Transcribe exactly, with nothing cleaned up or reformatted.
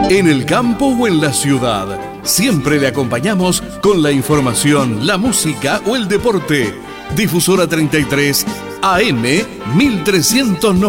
En el campo o en la ciudad, siempre le acompañamos con la información, la música o el deporte. Difusora treinta y tres A M mil trescientos noventa.